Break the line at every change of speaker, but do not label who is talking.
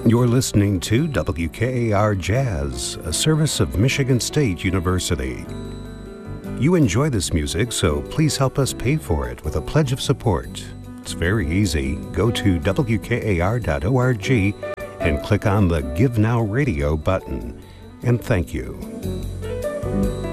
You're listening to WKAR Jazz, a service of Michigan State University. You enjoy this music, so please help us pay for it with a pledge of support. It's very easy. Go to WKAR.org and click on the Give Now Radio button. And thank you.